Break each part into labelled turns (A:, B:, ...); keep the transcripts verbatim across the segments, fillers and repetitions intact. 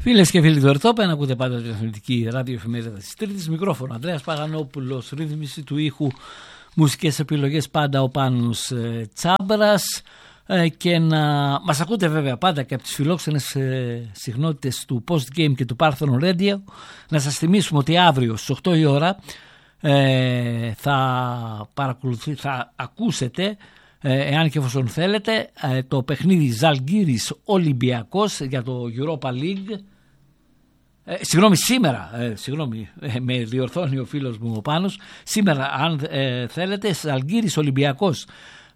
A: Φίλες και φίλοι του Ερτόπεν, ακούτε πάντα την αθλητική ραδιοεφημερίδα της Τρίτης. Μικρόφωνο Ανδρέας Παγανόπουλος, ρύθμιση του ήχου, μουσικές επιλογές πάντα ο Πάνος ε, Τσάμπρας. Ε, και να μας ακούτε βέβαια πάντα και από τις φιλόξενες ε, συχνότητες του Post Game και του Parthenon Radio. Να σας θυμίσουμε ότι αύριο στις οκτώ η ώρα ε, θα, θα ακούσετε, εάν και εφόσον θέλετε, το παιχνίδι Ζαλγκίρις Ολυμπιακός για το Europa League. Ε, συγγνώμη, σήμερα, ε, συγγνώμη, ε, με διορθώνει ο φίλος μου ο Πάνος. Σήμερα, αν ε, θέλετε, Ζαλγκίρις Ολυμπιακός,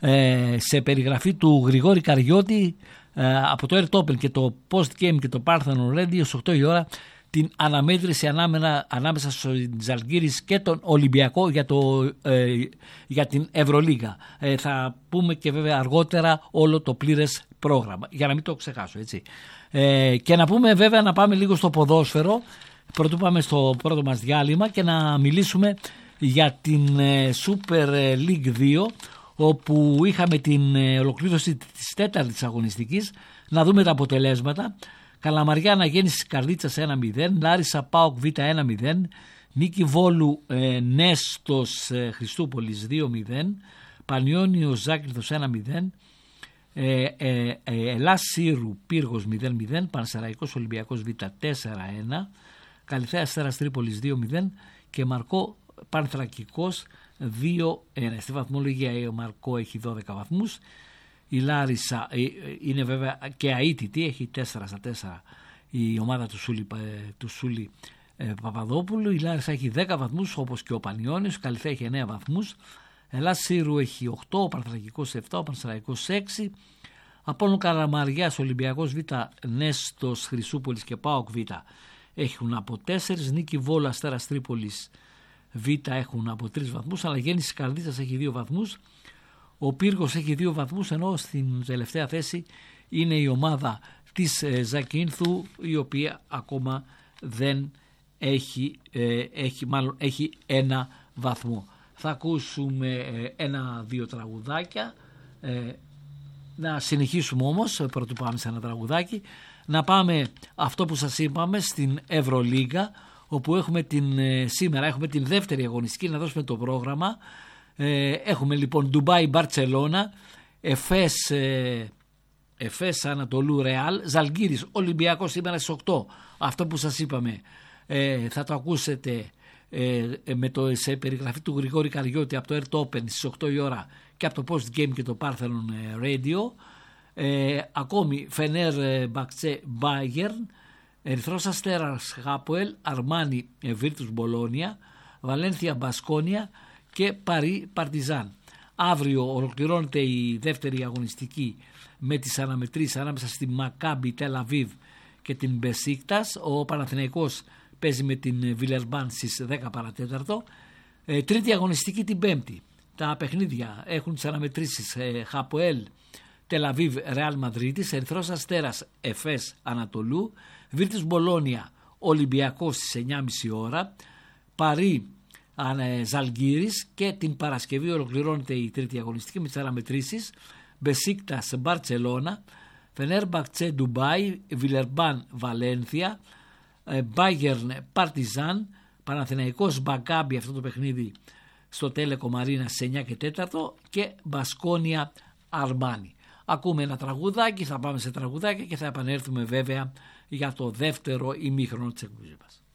A: ε, σε περιγραφή του Γρηγόρη Καριώτη, ε, από το Airtopen και το Post Game και το Parthenon Radio, στις οκτώ η ώρα, την αναμέτρηση ανάμενα, ανάμεσα στο Ζαλγκίρις και τον Ολυμπιακό για, το, ε, για την Ευρωλίγα. Ε, θα πούμε και βέβαια αργότερα όλο το πλήρες πρόγραμμα, για να μην το ξεχάσω, έτσι. Ε, και να πούμε βέβαια, να πάμε λίγο στο ποδόσφαιρο, πρωτού πάμε στο πρώτο μας διάλειμμα, και να μιλήσουμε για την ε, Super League δύο, όπου είχαμε την ε, ολοκλήρωση της τέταρτης αγωνιστικής. Να δούμε τα αποτελέσματα. Καλαμαριά Αναγέννησης Καρδίτσας ένα μηδέν, Λάρισα ΠΑΟΚ Β ένα μηδέν, Νίκη Βόλου ε, Νέστος ε, Χριστούπολης δύο μηδέν, Πανιώνιος Ζάκυνθος ένα μηδέν, ε, ε, ε, Ελλάς Σύρου Πύργος μηδέν μηδέν, Πανσεραϊκός Ολυμπιακός Β τέσσερα ένα, Καλυθέα Αστέρας Τρίπολης δύο μηδέν και Μαρκό Πανθρακικός δύο ένα. Στη βαθμολογία ο Μαρκό έχει δώδεκα βαθμούς. Η Λάρισα είναι βέβαια και αίτητη, έχει τέσσερα στα τέσσερα η ομάδα του Σούλη, του Σούλη ε, Παπαδόπουλου. Η Λάρισα έχει δέκα βαθμούς, όπως και ο Πανιώνιος. Η Καλυθέα έχει εννέα βαθμούς. Ελλάς Σύρου έχει οκτώ, ο Πανθρακικός επτά, ο Πανσεραϊκός έξι. Απόλλων Καλαμαριάς, Ολυμπιακός Β, Νέστος Χρυσούπολης και ΠΑΟΚ Β έχουν από τέσσερα. Νίκη Βόλου Αστέρας Τρίπολης Β έχουν από τρεις βαθμούς. Αναγέννησης Καρδίτσας έχει δύο βαθμούς. Ο Πύργος έχει δύο βαθμούς, ενώ στην τελευταία θέση είναι η ομάδα της ε, Ζακίνθου, η οποία ακόμα δεν έχει, ε, έχει, μάλλον έχει ένα βαθμό. Θα ακούσουμε ε, ένα-δύο τραγουδάκια, ε, να συνεχίσουμε όμως, πρωτού πάμε σε ένα τραγουδάκι, να πάμε αυτό που σας είπαμε στην Ευρωλίγα, όπου έχουμε την, ε, σήμερα έχουμε την δεύτερη αγωνιστική, να δώσουμε το πρόγραμμα. Ε, έχουμε λοιπόν Ντουμπάι Μπαρτσελώνα, Εφές, ε, Εφές Ανατολού Ρεάλ, Ζαλγκίρις Ολυμπιακός σήμερα στις οκτώ. Αυτό που σας είπαμε ε, θα το ακούσετε ε, με το, σε περιγραφή του Γρηγόρη Καριώτη από το Airtopen στις οκτώ η ώρα και από το Post Game και το Parthenon Radio. Ε, ακόμη Φενέρ Μπαξέ Μπάγερν, Ερυθρός Αστέρας Χάποελ, Αρμάνι Βίρτους Μπολόνια, Βαλένθια Μπασκόνια και Παρί Παρτιζάν. Αύριο ολοκληρώνεται η δεύτερη αγωνιστική με τις αναμετρήσεις ανάμεσα στη Μακάμπι Τελαβίβ και την Μπεσίκτας. Ο Παναθηναϊκός παίζει με την Βιλερμπάν στις δέκα παρατέταρτο. Ε, τρίτη αγωνιστική την Πέμπτη. Τα παιχνίδια έχουν τις αναμετρήσεις ε, Χαποέλ Τελαβίβ Ρεάλ Μαδρίτης, Ερυθρός Αστέρας Εφές Ανατολού, Βίρτους Μπολόνια Ολυμπιακός στις εννιά και μισή ώρα, Παρί Ζαλγκίρις, και την Παρασκευή ολοκληρώνεται η τρίτη αγωνιστική με τις αναμετρήσεις Μπεσίκτας Μπαρτσελώνα, Φενέρμπαχτσε Ντουμπάι, Βιλερμπάν Βαλένθια, Μπάγερν Παρτιζάν, Παναθηναϊκός Μπακάμπι, αυτό το παιχνίδι στο Τέλεκο Μαρίνα στις εννιά και τέσσερα και Μπασκόνια Αρμάνι. Ακούμε ένα τραγουδάκι, θα πάμε σε τραγουδάκι και θα επανέλθουμε βέβαια για το δεύτερο ημίχρονο της εκπομπής μας.